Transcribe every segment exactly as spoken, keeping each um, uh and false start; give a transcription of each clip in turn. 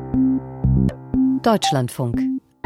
Deutschlandfunk.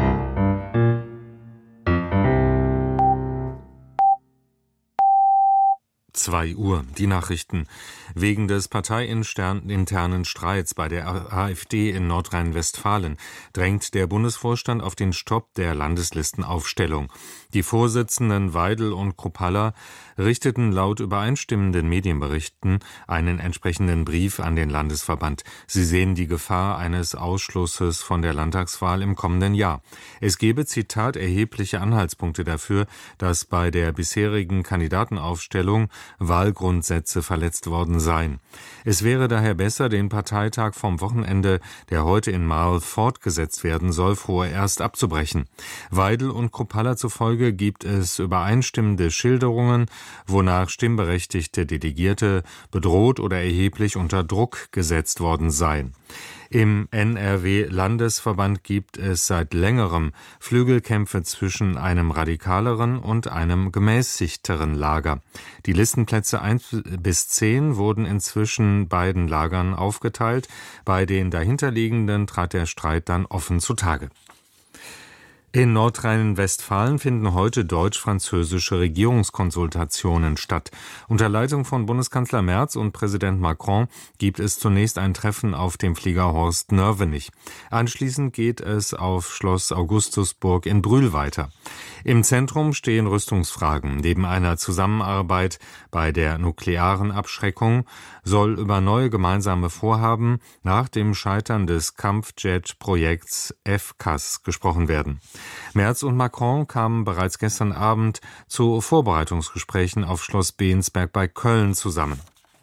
zwei Uhr, die Nachrichten. Wegen des parteiinternen Streits bei der AfD in Nordrhein-Westfalen drängt der Bundesvorstand auf den Stopp der Landeslistenaufstellung. Die Vorsitzenden Weidel und Kruppalla richteten laut übereinstimmenden Medienberichten einen entsprechenden Brief an den Landesverband. Sie sehen die Gefahr eines Ausschlusses von der Landtagswahl im kommenden Jahr. Es gebe, Zitat, erhebliche Anhaltspunkte dafür, dass bei der bisherigen Kandidatenaufstellung Wahlgrundsätze verletzt worden seien. Es wäre daher besser, den Parteitag vom Wochenende, der heute in Marl fortgesetzt werden soll, vorerst abzubrechen. Weidel und Kruppalla zufolge gibt es übereinstimmende Schilderungen, wonach stimmberechtigte Delegierte bedroht oder erheblich unter Druck gesetzt worden seien. Im N R W-Landesverband gibt es seit längerem Flügelkämpfe zwischen einem radikaleren und einem gemäßigteren Lager. Die Listenplätze eins bis zehn wurden inzwischen beiden Lagern aufgeteilt. Bei den dahinterliegenden trat der Streit dann offen zutage. In Nordrhein-Westfalen finden heute deutsch-französische Regierungskonsultationen statt. Unter Leitung von Bundeskanzler Merz und Präsident Macron gibt es zunächst ein Treffen auf dem Flieger Horst Nörvenich. Anschließend geht es auf Schloss Augustusburg in Brühl weiter. Im Zentrum stehen Rüstungsfragen. Neben einer Zusammenarbeit bei der nuklearen Abschreckung soll über neue gemeinsame Vorhaben nach dem Scheitern des Kampfjet-Projekts F C A S gesprochen werden. Merz und Macron kamen bereits gestern Abend zu Vorbereitungsgesprächen auf Schloss Bensberg bei Köln zusammen.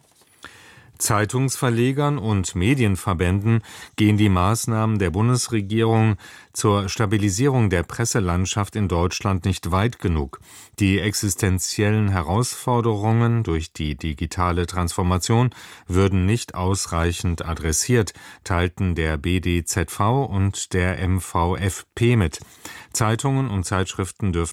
Zeitungsverlegern und Medienverbänden gehen die Maßnahmen der Bundesregierung zur Stabilisierung der Presselandschaft in Deutschland nicht weit genug. Die existenziellen Herausforderungen durch die digitale Transformation würden nicht ausreichend adressiert, teilten der B D Z V und der M V F P mit. Zeitungen und Zeitschriften dürften